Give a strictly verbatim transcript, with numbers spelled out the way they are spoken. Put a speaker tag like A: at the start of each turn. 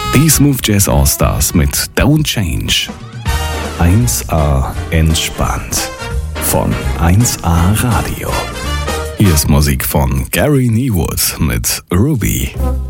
A: Die Smooth Jazz All-Stars mit Don't Change. eins A entspannt. Von eins A Radio. Hier ist Musik von Gary Niewood mit Ruby.